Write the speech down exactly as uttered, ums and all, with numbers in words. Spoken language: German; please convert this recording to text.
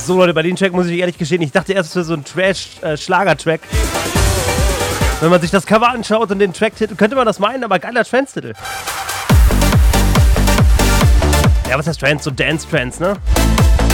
So Leute, bei dem Track muss ich ehrlich gestehen, ich dachte erst, es wäre so ein Trash-Schlager-Track. Wenn man sich das Cover anschaut und den Tracktitel, könnte man das meinen, aber geiler Trance-Titel. Ja, was heißt Trance? So Dance-Trance, ne?